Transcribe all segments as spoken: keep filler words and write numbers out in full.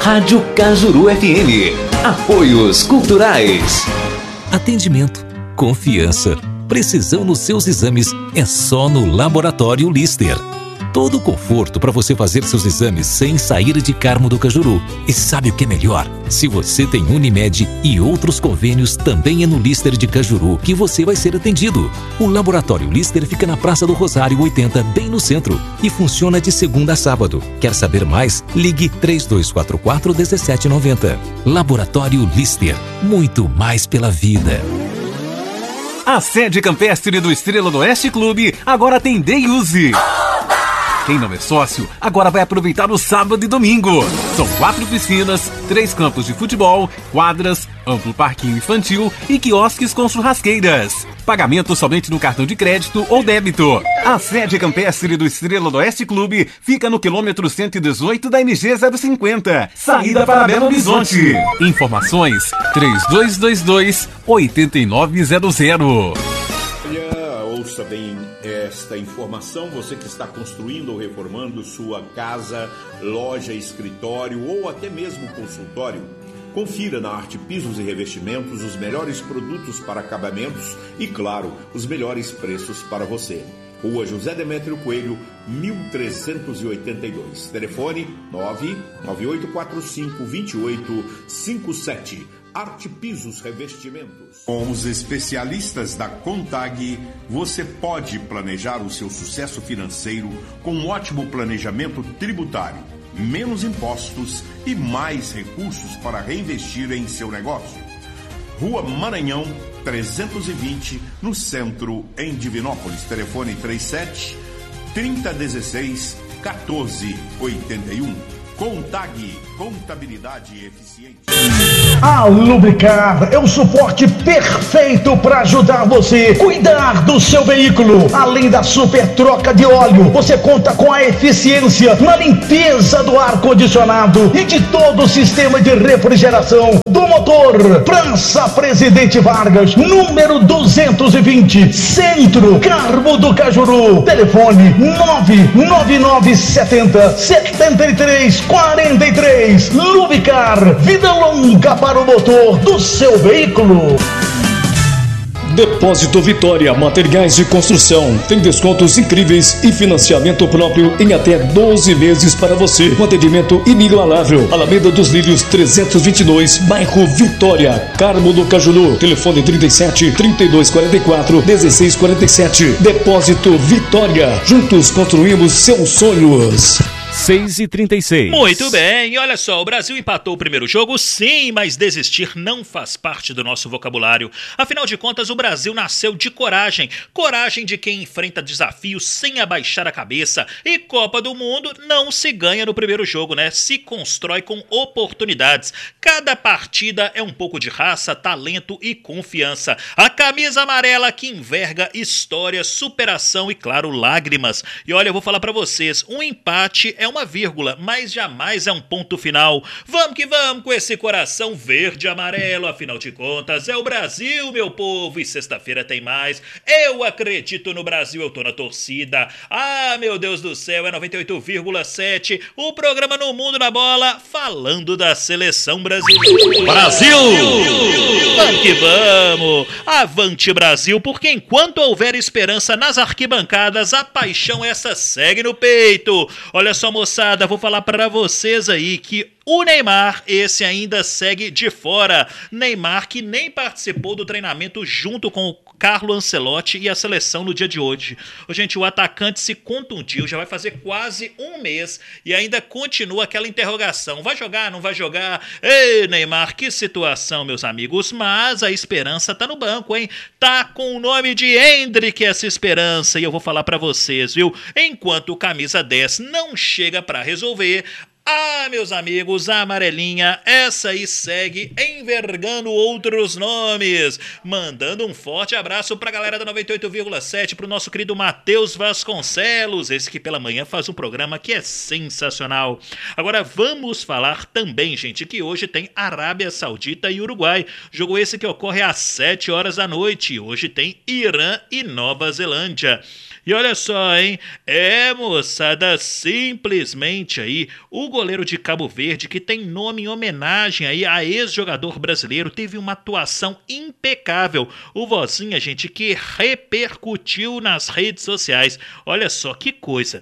Rádio Cajuru F M. Apoios Culturais. Atendimento, confiança, precisão nos seus exames é só no Laboratório Lister. Todo o conforto para você fazer seus exames sem sair de Carmo do Cajuru. E sabe o que é melhor? Se você tem Unimed e outros convênios, também é no Lister de Cajuru que você vai ser atendido. O Laboratório Lister fica na Praça do Rosário oitenta, bem no centro, e funciona de segunda a sábado. Quer saber mais? Ligue três dois quatro quatro, um sete nove zero. Laboratório Lister, muito mais pela vida. A sede campestre do Estrela do Oeste Clube agora tem Day Use. Quem não é sócio, agora vai aproveitar o sábado e domingo. São quatro piscinas, três campos de futebol, quadras, amplo parquinho infantil e quiosques com churrasqueiras. Pagamento somente no cartão de crédito ou débito. A sede campestre do Estrela do Oeste Clube fica no quilômetro cento e dezoito da M G zero cinquenta, saída para Belo Horizonte. Informações três dois dois dois, oito nove zero zero. Ouça bem esta informação, você que está construindo ou reformando sua casa, loja, escritório ou até mesmo consultório. Confira na Arte Pisos e Revestimentos os melhores produtos para acabamentos e, claro, os melhores preços para você. Rua José Demétrio Coelho, mil trezentos e oitenta e dois. Telefone nove nove oito quatro cinco, dois oito cinco sete. Arte Pisos Revestimentos. Com os especialistas da Contag, você pode planejar o seu sucesso financeiro com um ótimo planejamento tributário, menos impostos e mais recursos para reinvestir em seu negócio. Rua Maranhão, trezentos e vinte, no centro, em Divinópolis. Telefone trinta e sete, trinta, dezesseis, quatorze, oitenta e um. Contag, contabilidade eficiente. A Lubricar é o suporte perfeito para ajudar você a cuidar do seu veículo. Além da super troca de óleo, você conta com a eficiência na limpeza do ar-condicionado e de todo o sistema de refrigeração do motor. Praça Presidente Vargas, número duzentos e vinte, Centro, Carmo do Cajuru. Telefone nove nove nove sete zero, sete três quatro três. Lubricar, vida longa para o motor do seu veículo. Depósito Vitória, materiais de construção. Tem descontos incríveis e financiamento próprio em até doze vezes para você. Um atendimento inigualável. Alameda dos Lírios trezentos e vinte e dois, bairro Vitória, Carmo do Cajuru. Telefone trinta e sete, trinta e dois quarenta e quatro, dezesseis quarenta e sete. Depósito Vitória. Juntos construímos seus sonhos. seis e trinta e seis. Muito bem, e olha só, o Brasil empatou o primeiro jogo, sim, mas desistir não faz parte do nosso vocabulário. Afinal de contas, o Brasil nasceu de coragem, coragem de quem enfrenta desafios sem abaixar a cabeça. E Copa do Mundo não se ganha no primeiro jogo, né? Se constrói com oportunidades. Cada partida é um pouco de raça, talento e confiança. A camisa amarela que enverga história, superação e, claro, lágrimas. E olha, eu vou falar pra vocês, um empate é uma vírgula, mas jamais é um ponto final. Vamos que vamos com esse coração verde e amarelo, afinal de contas, é o Brasil, meu povo, e sexta-feira tem mais. Eu acredito no Brasil, eu tô na torcida. Ah, meu Deus do céu, é noventa e oito vírgula sete, o programa No Mundo na Bola, falando da seleção brasileira. Brasil! Vamos que vamos! Avante, Brasil, porque enquanto houver esperança nas arquibancadas, a paixão essa segue no peito. Olha só, moçada, vou falar para vocês aí que o Neymar, esse ainda segue de fora. Neymar que nem participou do treinamento junto com o Carlo Ancelotti e a seleção no dia de hoje. Ô, gente, o atacante se contundiu, já vai fazer quase um mês e ainda continua aquela interrogação. Vai jogar, não vai jogar? Ei, Neymar, que situação, meus amigos. Mas a esperança tá no banco, hein? Tá com o nome de Endrick essa esperança. E eu vou falar pra vocês, viu? Enquanto o camisa dez não chega pra resolver, ah, meus amigos, a amarelinha, essa aí segue envergando outros nomes. Mandando um forte abraço pra galera da noventa e oito vírgula sete, pro nosso querido Matheus Vasconcelos, esse que pela manhã faz um programa que é sensacional. Agora vamos falar também, gente, que hoje tem Arábia Saudita e Uruguai. Jogo esse que ocorre às sete horas da noite. Hoje tem Irã e Nova Zelândia. E olha só, hein? É, moçada, simplesmente aí, o goleiro de Cabo Verde, que tem nome em homenagem aí a ex-jogador brasileiro, teve uma atuação impecável. O Vozinha, gente, que repercutiu nas redes sociais. Olha só que coisa.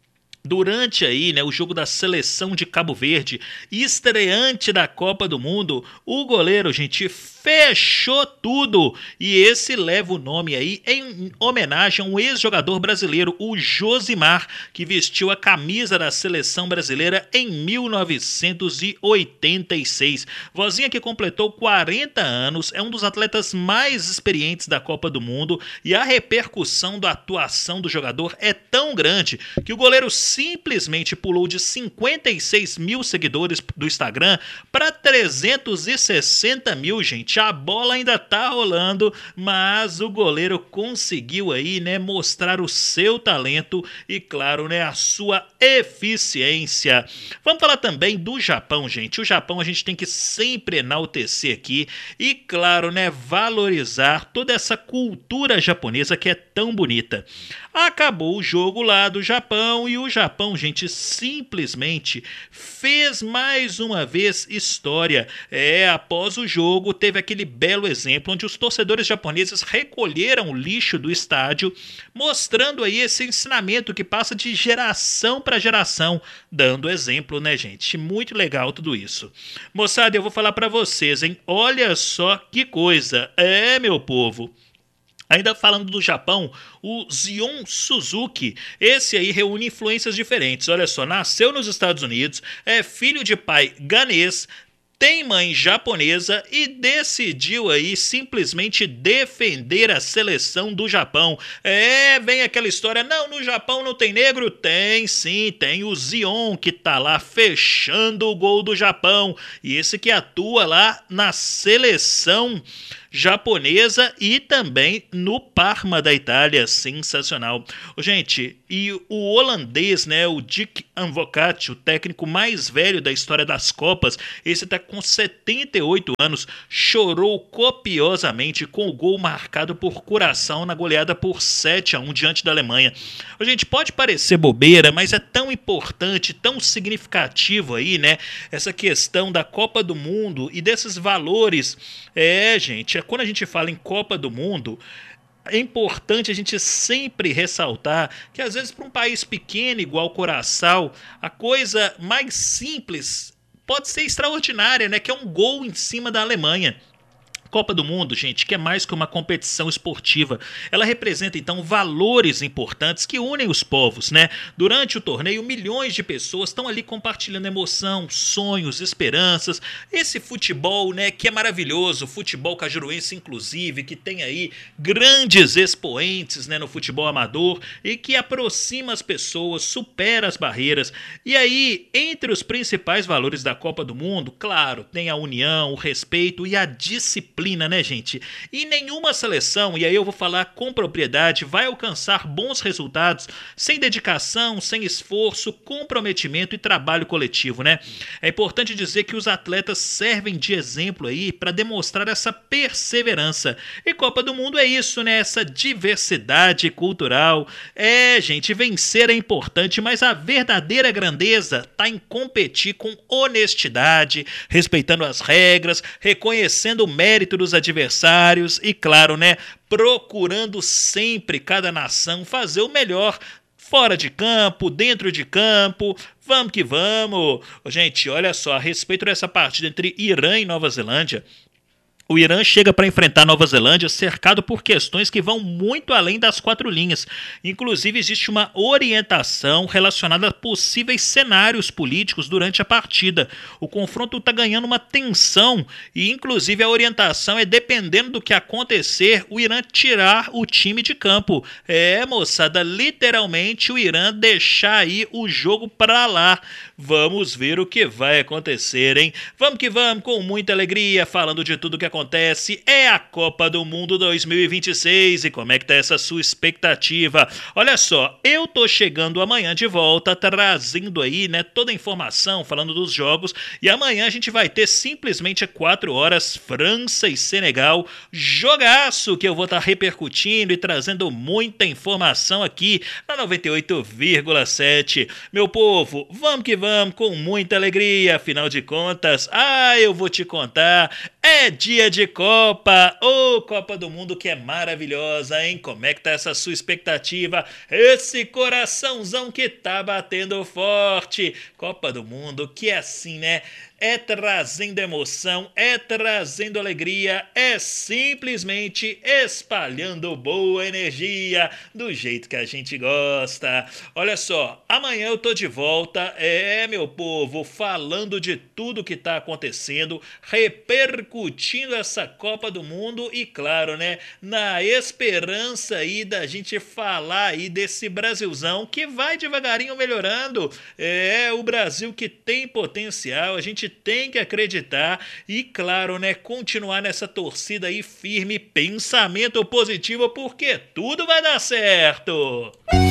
Durante aí, né, o jogo da seleção de Cabo Verde, estreante da Copa do Mundo, o goleiro, gente, fechou tudo. E esse leva o nome aí em homenagem a um ex-jogador brasileiro, o Josimar, que vestiu a camisa da seleção brasileira em mil novecentos e oitenta e seis. Vozinha, que completou quarenta anos, é um dos atletas mais experientes da Copa do Mundo e a repercussão da atuação do jogador é tão grande que o goleiro simplesmente pulou de cinquenta e seis mil seguidores do Instagram para trezentos e sessenta mil, gente. A bola ainda tá rolando, mas o goleiro conseguiu aí, né, mostrar o seu talento e, claro, né, a sua eficiência. Vamos falar também do Japão, gente. O Japão a gente tem que sempre enaltecer aqui e, claro, né, valorizar toda essa cultura japonesa que é tão bonita. Acabou o jogo lá do Japão e o Japão, gente, simplesmente fez mais uma vez história. É, após o jogo, teve aquele belo exemplo onde os torcedores japoneses recolheram o lixo do estádio, mostrando aí esse ensinamento que passa de geração para geração, dando exemplo, né, gente? Muito legal tudo isso. Moçada, eu vou falar para vocês, hein? Olha só que coisa. É, meu povo. Ainda falando do Japão, o Zion Suzuki, esse aí reúne influências diferentes. Olha só, nasceu nos Estados Unidos, é filho de pai ganês, tem mãe japonesa e decidiu aí simplesmente defender a seleção do Japão. É, vem aquela história, não, no Japão não tem negro? Tem sim, tem o Zion que tá lá fechando o gol do Japão. E esse que atua lá na seleção japonesa e também no Parma da Itália, sensacional. Gente, e o holandês, né, o Dick Advocaat, o técnico mais velho da história das Copas, esse tá com setenta e oito anos, chorou copiosamente com o gol marcado por Curaçao na goleada por sete a um diante da Alemanha. Gente, pode parecer bobeira, mas é tão importante, tão significativo aí, né, essa questão da Copa do Mundo e desses valores. É, gente, quando a gente fala em Copa do Mundo, é importante a gente sempre ressaltar que às vezes para um país pequeno igual Curaçao, a coisa mais simples pode ser extraordinária, né? Que é um gol em cima da Alemanha. Copa do Mundo, gente, que é mais que uma competição esportiva. Ela representa, então, valores importantes que unem os povos, né? Durante o torneio, milhões de pessoas estão ali compartilhando emoção, sonhos, esperanças. Esse futebol, né, que é maravilhoso, futebol cajuruense, inclusive, que tem aí grandes expoentes, né, no futebol amador e que aproxima as pessoas, supera as barreiras. E aí, entre os principais valores da Copa do Mundo, claro, tem a união, o respeito e a disciplina, né, gente? E nenhuma seleção, e aí eu vou falar com propriedade, vai alcançar bons resultados sem dedicação, sem esforço, comprometimento e trabalho coletivo, né? É importante dizer que os atletas servem de exemplo aí para demonstrar essa perseverança. E Copa do Mundo é isso, né? Essa diversidade cultural. É, gente, vencer é importante, mas a verdadeira grandeza está em competir com honestidade, respeitando as regras, reconhecendo o mérito dos adversários e, claro, né, procurando sempre cada nação fazer o melhor fora de campo, dentro de campo. Vamos que vamos. Gente, olha só, a respeito dessa partida entre Irã e Nova Zelândia, o Irã chega para enfrentar a Nova Zelândia cercado por questões que vão muito além das quatro linhas. Inclusive, existe uma orientação relacionada a possíveis cenários políticos durante a partida. O confronto está ganhando uma tensão e, inclusive, a orientação é, dependendo do que acontecer, o Irã tirar o time de campo. É, moçada, literalmente o Irã deixar aí o jogo para lá. Vamos ver o que vai acontecer, hein? Vamos que vamos, com muita alegria, falando de tudo que acontece. É a Copa do Mundo dois mil e vinte e seis, e como é que tá essa sua expectativa? Olha só, eu tô chegando amanhã de volta, trazendo aí, né, toda a informação, falando dos jogos, e amanhã a gente vai ter simplesmente quatro horas, França e Senegal, jogaço que eu vou estar tá repercutindo e trazendo muita informação aqui na noventa e oito vírgula sete. Meu povo, vamos que vamos, com muita alegria, afinal de contas, ah, eu vou te contar, é dia de Copa, ô oh, Copa do Mundo que é maravilhosa, hein? Como é que tá essa sua expectativa? Esse coraçãozão que tá batendo forte, Copa do Mundo que é assim, né? É trazendo emoção, é trazendo alegria, é simplesmente espalhando boa energia do jeito que a gente gosta. Olha só, amanhã eu tô de volta, é, meu povo, falando de tudo que tá acontecendo, repercutindo essa Copa do Mundo e, claro, né, na esperança aí da gente falar aí desse Brasilzão que vai devagarinho melhorando. É, o Brasil que tem potencial, a gente tem que acreditar e, claro, né, continuar nessa torcida aí firme, pensamento positivo, porque tudo vai dar certo.